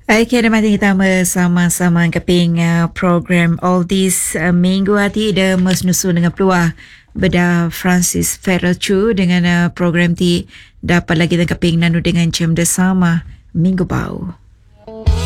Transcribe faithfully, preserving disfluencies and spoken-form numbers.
Okay, ada mati kita bersama-sama keping uh, program All This uh, minggu hati ada mesnusu dengan peluang beda Francis Farrell Chu dengan uh, program ti dapat lagi dan keping nanu dengan jam bersama minggu bau.